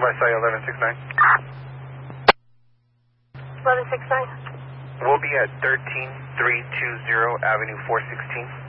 Marseille 1169. 1169. We'll be at 13320 Avenue 416.